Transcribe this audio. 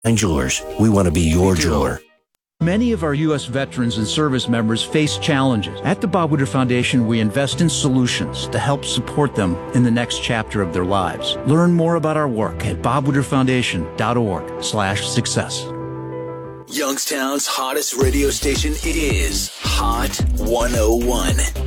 Jewelers. We want to be your jeweler. Many of our U.S. veterans and service members face challenges. At the Bob Woodward Foundation, we invest in solutions to help support them in the next chapter of their lives. Learn more about our work at bobwoodwardfoundation.org/success. Youngstown's hottest radio station is Hot 101.